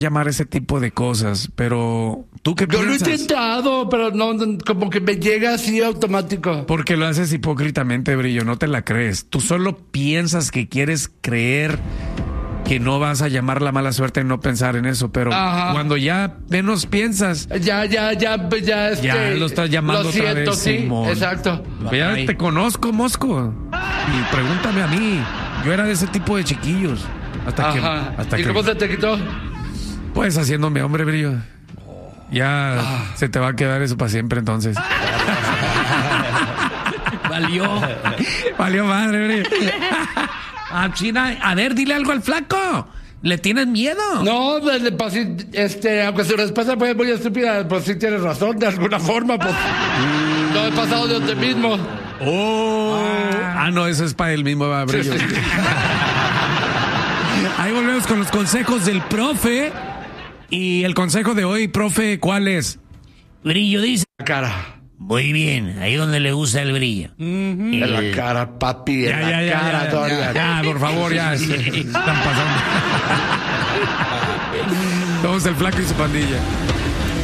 llamar ese tipo de cosas, pero ¿tú qué Yo lo he piensas? intentado, pero no, como que me llega así automático. Porque lo haces hipócritamente, Brillo, no te la crees. Tú solo piensas que quieres creer que no vas a llamar la mala suerte en no pensar en eso, pero Ajá. cuando ya menos piensas, Ya, ya lo estás llamando lo otra siento, vez, sí, Simón. exacto. Ya te conozco, Mosco. Y pregúntame a mí. Yo era de ese tipo de chiquillos. Ajá. ¿Y cómo se te quitó? Pues haciéndome hombre, Brillo. Ya se te va a quedar eso para siempre, entonces. Valió madre, Brillo. China, a ver, dile algo al flaco. ¿Le tienes miedo? No, pues, aunque su respuesta fue muy estúpida, pues sí tienes razón, de alguna forma, pues. Lo he pasado de usted mismo. No, eso es para él mismo, va, Brillo. Sí. Ahí volvemos con los consejos del profe. Y el consejo de hoy, profe, ¿cuál es? Brillo dice. La cara. Muy bien, ahí donde le gusta el brillo. En la cara, papi, en la cara, Dorian. Ya, por favor, ya. Están pasando. Somos el flaco y su pandilla.